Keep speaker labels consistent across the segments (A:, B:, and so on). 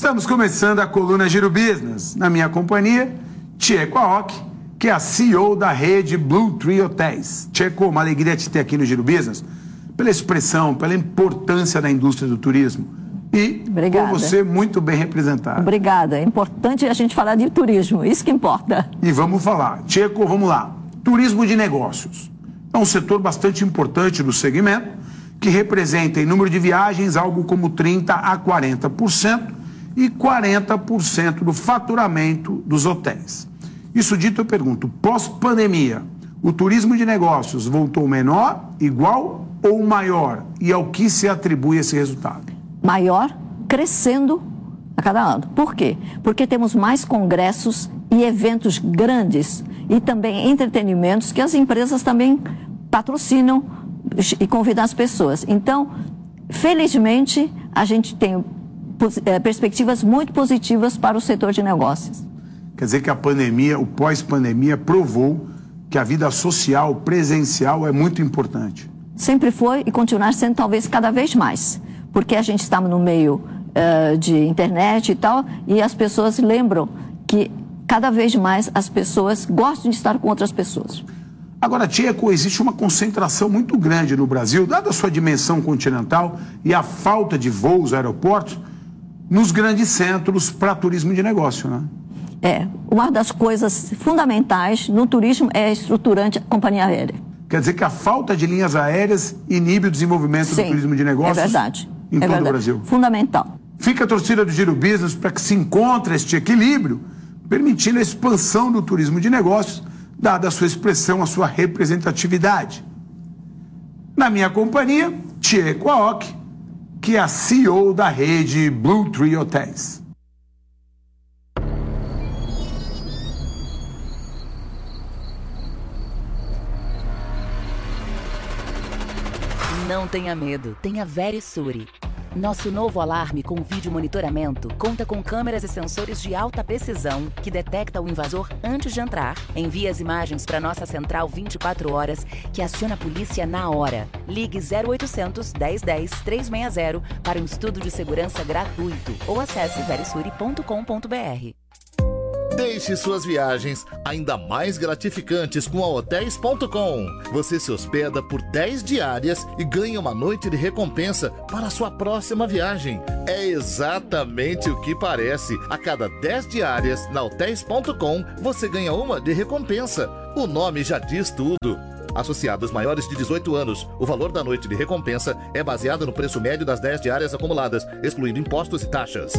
A: Estamos começando a coluna Giro Business. Na minha companhia, Tcheco Aoki, que é a CEO da rede Blue Tree Hotéis. Tcheco, uma alegria te ter aqui no Giro Business, pela expressão, pela importância da indústria do turismo. E
B: Obrigada.
A: por você muito bem representado.
B: Obrigada. É importante a gente falar de turismo, isso que importa.
A: E vamos falar. Tcheco, vamos lá. Turismo de negócios. É um setor bastante importante do segmento, que representa em número de viagens algo como 30% a 40% e 40% do faturamento dos hotéis. Isso dito, eu pergunto, pós-pandemia, o turismo de negócios voltou menor, igual ou maior? E ao que se atribui esse resultado?
B: Maior, crescendo a cada ano. Por quê? Porque temos mais congressos e eventos grandes e também entretenimentos que as empresas também patrocinam e convidam as pessoas. Então, felizmente, a gente tem perspectivas muito positivas para o setor de negócios.
A: Quer dizer que a pandemia, o pós-pandemia, provou que a vida social, presencial, é muito importante.
B: Sempre foi e continuar sendo talvez cada vez mais, porque a gente está no meio de internet e tal, e as pessoas lembram que cada vez mais as pessoas gostam de estar com outras pessoas.
A: Agora, Tcheco, existe uma concentração muito grande no Brasil, dada a sua dimensão continental e a falta de voos, aeroportos, nos grandes centros para turismo de negócio, né?
B: Uma das coisas fundamentais no turismo é estruturante a companhia aérea.
A: Quer dizer que a falta de linhas aéreas inibe o desenvolvimento do turismo de negócios?
B: É verdade.
A: Em todo o Brasil.
B: Fundamental.
A: Fica a torcida do Giro Business para que se encontre este equilíbrio, permitindo a expansão do turismo de negócios, dada a sua expressão, a sua representatividade. Na minha companhia, Tcheco Aoki, que é a CEO da rede Blue Tree Hotéis.
C: Não tenha medo, tenha Verisure. Nosso novo alarme com vídeo monitoramento conta com câmeras e sensores de alta precisão que detecta o invasor antes de entrar, envia as imagens para nossa central 24 horas que aciona a polícia na hora. Ligue 0800 1010 360 para um estudo de segurança gratuito ou acesse verisure.com.br.
D: Deixe suas viagens ainda mais gratificantes com a Hotéis.com. Você se hospeda por 10 diárias e ganha uma noite de recompensa para a sua próxima viagem. É exatamente o que parece. A cada 10 diárias na Hotéis.com, você ganha uma de recompensa. O nome já diz tudo. Associados maiores de 18 anos, o valor da noite de recompensa é baseado no preço médio das 10 diárias acumuladas, excluindo impostos e taxas.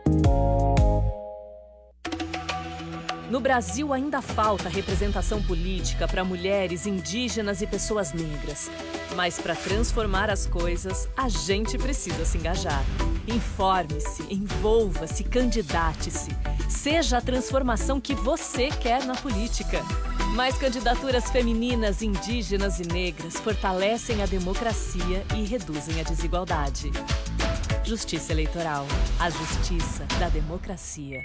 E: No Brasil ainda falta representação política para mulheres, indígenas e pessoas negras. Mas para transformar as coisas, a gente precisa se engajar. Informe-se, envolva-se, candidate-se. Seja a transformação que você quer na política. Mais candidaturas femininas, indígenas e negras fortalecem a democracia e reduzem a desigualdade. Justiça Eleitoral. A justiça da democracia.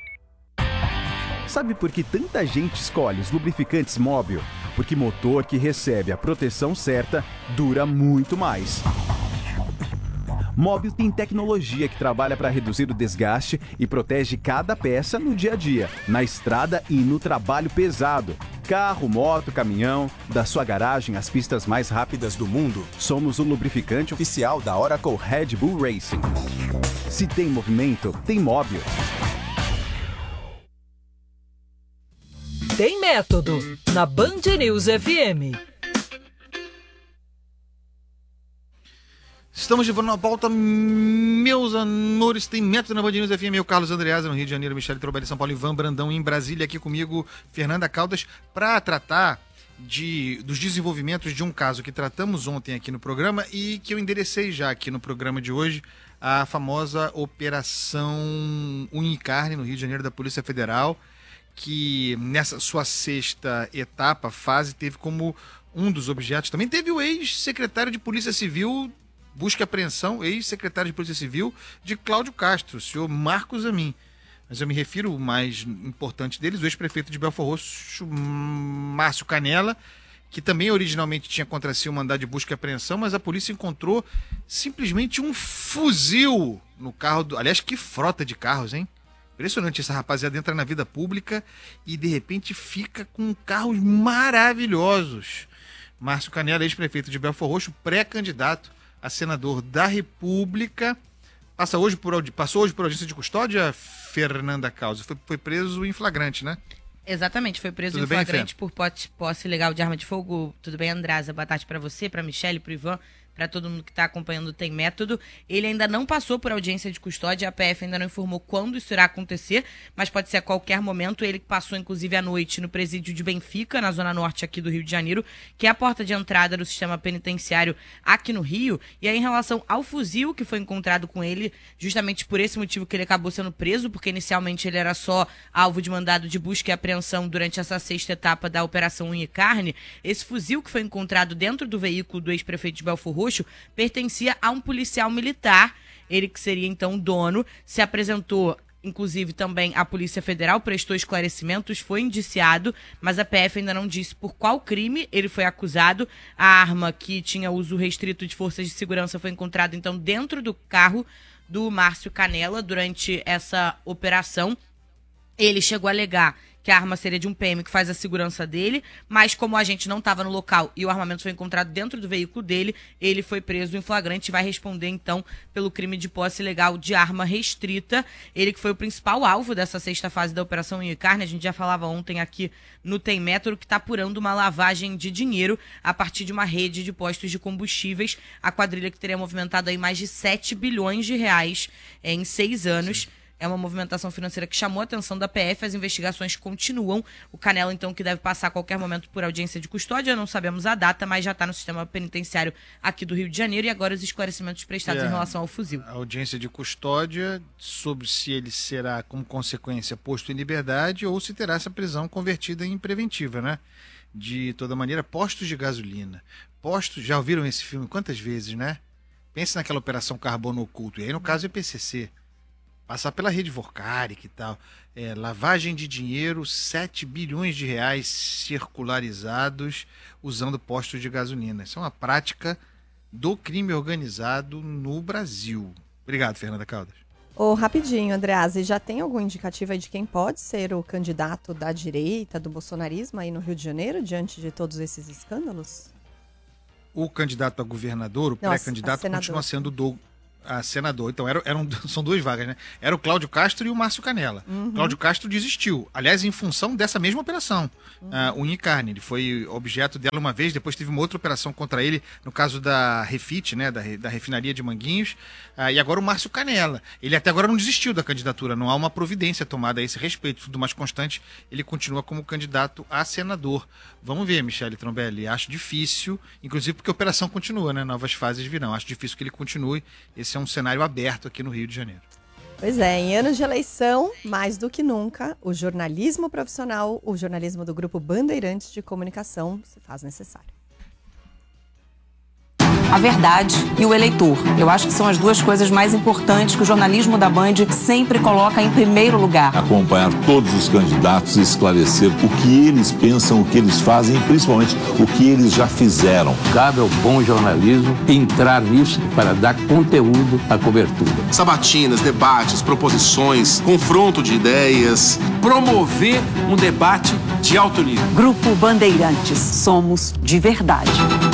F: Sabe por que tanta gente escolhe os lubrificantes Mobil? Porque motor que recebe a proteção certa dura muito mais. Mobil tem tecnologia que trabalha para reduzir o desgaste e protege cada peça no dia a dia, na estrada e no trabalho pesado. Carro, moto, caminhão, da sua garagem às pistas mais rápidas do mundo. Somos o lubrificante oficial da Oracle Red Bull Racing. Se tem movimento, tem Mobil.
E: Tem método na Band News FM.
G: Estamos de volta na pauta, meus amores. Tem método na Band News FM. Eu, Carlos Andreasa, no Rio de Janeiro, Michele Trobelli, em São Paulo, Ivan Brandão em Brasília. Aqui comigo, Fernanda Caldas, para tratar dos desenvolvimentos de um caso que tratamos ontem aqui no programa e que eu enderecei já aqui no programa de hoje, a famosa Operação Unha e Carne, no Rio de Janeiro, da Polícia Federal, que nessa sua 6ª etapa, fase, teve como um dos objetos, também teve o ex-secretário de Polícia Civil, busca e apreensão, ex-secretário de Polícia Civil de Cláudio Castro, o senhor Marcos Amin. Mas eu me refiro ao mais importante deles, o ex-prefeito de Belford Roxo, Márcio Canela, que também originalmente tinha contra si um mandado de busca e apreensão, mas a polícia encontrou simplesmente um fuzil no carro. Aliás, que frota de carros, hein? Impressionante, essa rapaziada entra na vida pública e de repente fica com carros maravilhosos. Márcio Canela, ex-prefeito de Belford Roxo, pré-candidato a senador da República. Passou hoje por audiência de custódia, Fernanda Causa. Foi preso em flagrante, né?
H: Exatamente, foi preso em flagrante por posse ilegal de arma de fogo. Tudo bem, Andresa? Boa tarde para você, para Michele, para Ivan, para todo mundo que está acompanhando o Tem Método. Ele ainda não passou por audiência de custódia, a PF ainda não informou quando isso irá acontecer, mas pode ser a qualquer momento. Ele passou, inclusive, à noite no presídio de Benfica, na zona norte aqui do Rio de Janeiro, que é a porta de entrada do sistema penitenciário aqui no Rio. E aí, em relação ao fuzil que foi encontrado com ele, justamente por esse motivo que ele acabou sendo preso, porque inicialmente ele era só alvo de mandado de busca e apreensão durante essa 6ª etapa da Operação Unha e Carne, esse fuzil que foi encontrado dentro do veículo do ex-prefeito de Belford Roxo pertencia a um policial militar. Ele, que seria então o dono, se apresentou inclusive também à Polícia Federal, prestou esclarecimentos, foi indiciado, mas a PF ainda não disse por qual crime ele foi acusado. A arma, que tinha uso restrito de forças de segurança, foi encontrada então dentro do carro do Márcio Canela durante essa operação. Ele chegou a alegar que a arma seria de um PM que faz a segurança dele, mas como a gente não estava no local e o armamento foi encontrado dentro do veículo dele, ele foi preso em flagrante e vai responder, então, pelo crime de posse ilegal de arma restrita. Ele que foi o principal alvo dessa 6ª fase da Operação Unha e Carne. A gente já falava ontem aqui no Tem Método que está apurando uma lavagem de dinheiro a partir de uma rede de postos de combustíveis. A quadrilha que teria movimentado aí mais de 7 bilhões de reais em 6 anos. Sim. É uma movimentação financeira que chamou a atenção da PF, as investigações continuam. O Canela, então, que deve passar a qualquer momento por audiência de custódia, não sabemos a data, mas já está no sistema penitenciário aqui do Rio de Janeiro, e agora os esclarecimentos prestados em relação ao fuzil.
G: A audiência de custódia sobre se ele será, como consequência, posto em liberdade ou se terá essa prisão convertida em preventiva, né? De toda maneira, postos de gasolina. Postos, já ouviram esse filme quantas vezes, né? Pense naquela operação Carbono Oculto, e aí no caso é PCC. Passar pela rede Vorkaric e tal. Lavagem de dinheiro, 7 bilhões de reais circularizados usando postos de gasolina. Isso é uma prática do crime organizado no Brasil. Obrigado, Fernanda Caldas.
I: Rapidinho, Andreasa, já tem algum indicativo aí de quem pode ser o candidato da direita, do bolsonarismo aí no Rio de Janeiro, diante de todos esses escândalos?
G: O candidato a governador, o pré-candidato, continua sendo a senador. Então, são 2 vagas, né? Era o Cláudio Castro e o Márcio Canela. Cláudio Castro desistiu. Aliás, em função dessa mesma operação, Unha e Carne. Ele foi objeto dela uma vez, depois teve uma outra operação contra ele, no caso da Refit, né? Da refinaria de Manguinhos. E agora o Márcio Canela. Ele até agora não desistiu da candidatura. Não há uma providência tomada a esse respeito. Tudo mais constante, ele continua como candidato a senador. Vamos ver, Michele Trombelli. Acho difícil, inclusive porque a operação continua, né? Novas fases virão. Acho difícil que ele continue. Esse é um cenário aberto aqui no Rio de Janeiro.
I: Pois é, em anos de eleição, mais do que nunca, o jornalismo profissional, o jornalismo do Grupo Bandeirantes de Comunicação se faz necessário.
J: A verdade e o eleitor. Eu acho que são as 2 coisas mais importantes que o jornalismo da Band sempre coloca em primeiro lugar.
K: Acompanhar todos os candidatos e esclarecer o que eles pensam, o que eles fazem e principalmente o que eles já fizeram.
L: Cabe ao bom jornalismo entrar nisso para dar conteúdo à cobertura.
M: Sabatinas, debates, proposições, confronto de ideias.
L: Promover um debate de alto nível.
J: Grupo Bandeirantes. Somos de verdade.